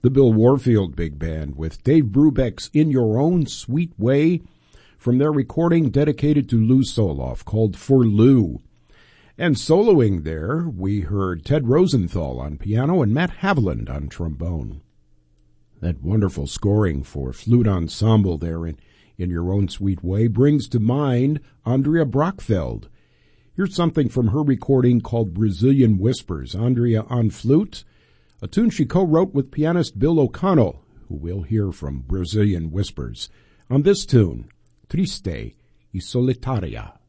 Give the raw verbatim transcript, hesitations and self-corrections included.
the Bill Warfield Big Band with Dave Brubeck's In Your Own Sweet Way from their recording dedicated to Lou Soloff called For Lou. And soloing there, we heard Ted Rosenthal on piano and Matt Haviland on trombone. That wonderful scoring for flute ensemble there in, in Your Own Sweet Way brings to mind Andrea Brockfeld. Here's something from her recording called Brazilian Whispers. Andrea on flute, a tune she co-wrote with pianist Bill O'Connell, who we'll hear from Brazilian Whispers, on this tune, Triste y Solitaria.